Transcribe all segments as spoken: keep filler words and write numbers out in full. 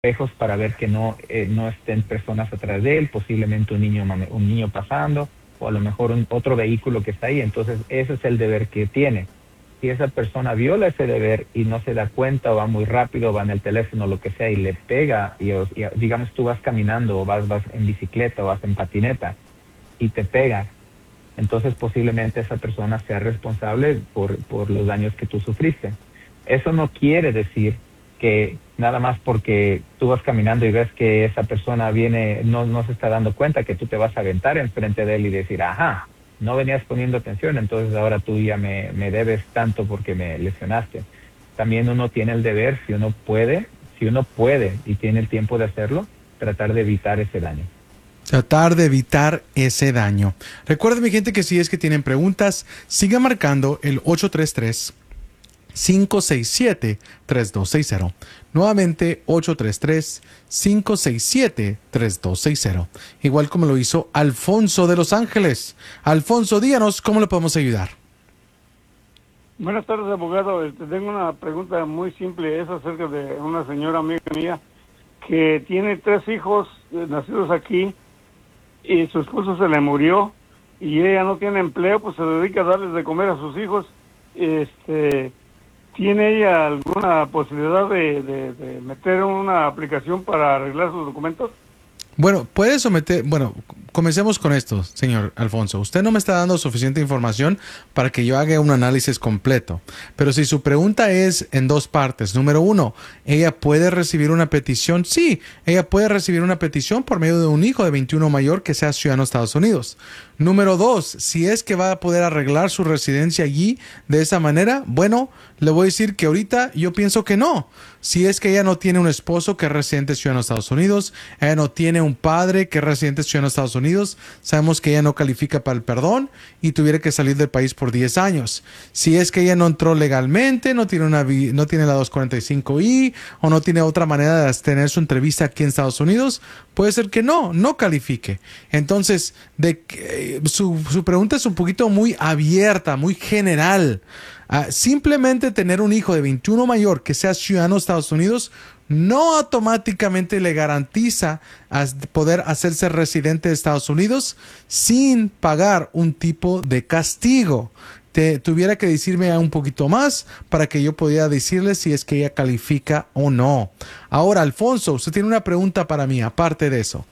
espejos para ver que no, eh, no estén personas atrás de él, posiblemente un niño, un niño pasando, o a lo mejor un, otro vehículo que está ahí. Entonces, ese es el deber que tiene. Si esa persona viola ese deber y no se da cuenta, o va muy rápido, va en el teléfono, lo que sea, y le pega, y, y digamos tú vas caminando, o vas, vas en bicicleta, o vas en patineta, y te pega, entonces posiblemente esa persona sea responsable por, por los daños que tú sufriste. Eso no quiere decir que nada más porque tú vas caminando y ves que esa persona viene, no, no se está dando cuenta, que tú te vas a aventar enfrente de él y decir, ajá, no venías poniendo atención, entonces ahora tú ya me, me debes tanto porque me lesionaste. También uno tiene el deber, si uno puede, si uno puede y tiene el tiempo de hacerlo, tratar de evitar ese daño. Tratar de evitar ese daño. Recuerden, mi gente, que si es que tienen preguntas, sigan marcando el ocho tres tres, cinco seis siete, tres dos seis cero. Nuevamente, ocho tres tres, cinco seis siete, tres dos seis cero. Igual como lo hizo Alfonso de Los Ángeles. Alfonso, díganos cómo le podemos ayudar. Buenas tardes, abogado. Este, tengo una pregunta muy simple. Es acerca de una señora amiga mía que tiene tres hijos eh, nacidos aquí, y su esposo se le murió y ella no tiene empleo, pues se dedica a darles de comer a sus hijos. Este, ¿tiene ella alguna posibilidad de, de, de meter una aplicación para arreglar sus documentos? Bueno, puede someter, bueno, comencemos con esto, señor Alfonso. Usted no me está dando suficiente información para que yo haga un análisis completo. Pero si su pregunta es en dos partes. Número uno, ¿ella puede recibir una petición? Sí, ella puede recibir una petición por medio de un hijo de veintiuno mayor que sea ciudadano de Estados Unidos. Número dos, si es que va a poder arreglar su residencia allí de esa manera, bueno, le voy a decir que ahorita yo pienso que no. Si es que ella no tiene un esposo que es residente ciudadano de Estados Unidos, ella no tiene un padre que es residente ciudadano de Estados Unidos, sabemos que ella no califica para el perdón y tuviera que salir del país por diez años. Si es que ella no entró legalmente, no tiene, una, no tiene la doscientos cuarenta y cinco i o no tiene otra manera de tener su entrevista aquí en Estados Unidos, puede ser que no, no califique. Entonces, de, eh, su, su pregunta es un poquito muy abierta, muy general. Uh, simplemente tener un hijo de veintiuno mayor que sea ciudadano de Estados Unidos no automáticamente le garantiza a poder hacerse residente de Estados Unidos sin pagar un tipo de castigo. Te, tuviera que decirme un poquito más para que yo pudiera decirle si es que ella califica o no. Ahora, Alfonso, usted tiene una pregunta para mí, aparte de eso.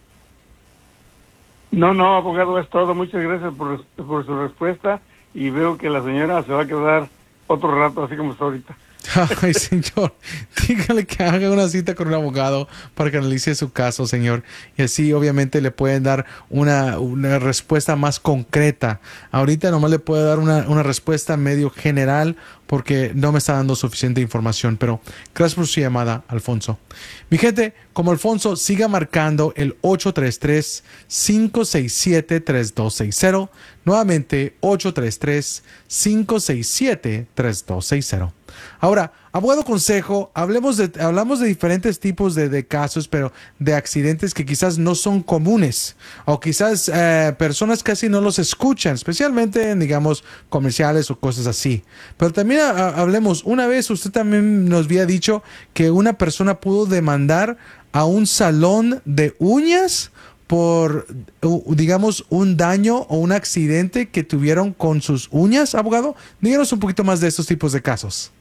No, no, abogado, es todo. Muchas gracias por, por su respuesta, y veo que la señora se va a quedar otro rato así como está ahorita. Ay, señor, dígale que haga una cita con un abogado para que analice su caso, señor. Y así obviamente le pueden dar una, una respuesta más concreta. Ahorita nomás le puedo dar una, una respuesta medio general porque no me está dando suficiente información. Pero gracias por su llamada, Alfonso. Mi gente, como Alfonso, siga marcando el ocho tres tres, cinco seis siete, tres dos seis cero. Nuevamente, ocho tres tres, cinco seis siete, tres dos seis cero. Ahora, abogado consejo, hablemos de, hablamos de diferentes tipos de, de casos, pero de accidentes que quizás no son comunes, o quizás eh, personas casi no los escuchan, especialmente en, digamos, comerciales o cosas así. Pero también a, a, hablemos, una vez usted también nos había dicho que una persona pudo demandar a un salón de uñas por, digamos, un daño o un accidente que tuvieron con sus uñas, abogado. Díganos un poquito más de estos tipos de casos.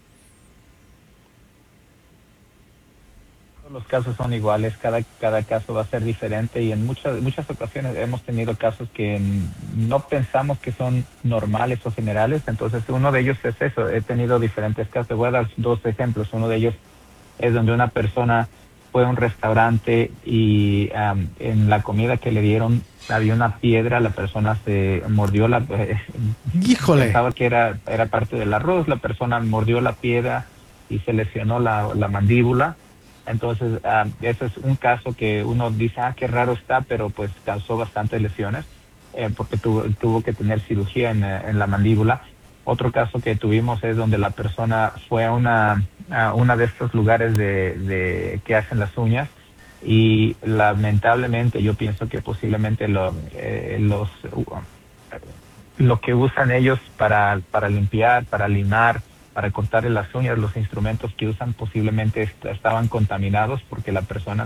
Los casos son iguales, cada, cada caso va a ser diferente, y en muchas, muchas ocasiones hemos tenido casos que no pensamos que son normales o generales. Entonces uno de ellos es eso. He tenido diferentes casos. Voy a dar dos ejemplos. Uno de ellos es donde una persona fue a un restaurante y um, en la comida que le dieron había una piedra. La persona se mordió la... Eh, Híjole. Pensaba que era, era parte del arroz. La persona mordió la piedra y se lesionó la, la mandíbula. Entonces, uh, ese es un caso que uno dice, ah, qué raro está, pero pues causó bastantes lesiones eh, porque tuvo, tuvo que tener cirugía en, en la mandíbula. Otro caso que tuvimos es donde la persona fue a una, a una de estos lugares de, de que hacen las uñas, y lamentablemente yo pienso que posiblemente lo, eh, los, uh, lo que usan ellos para, para limpiar, para limar, para cortarle las uñas, los instrumentos que usan posiblemente est- estaban contaminados porque la persona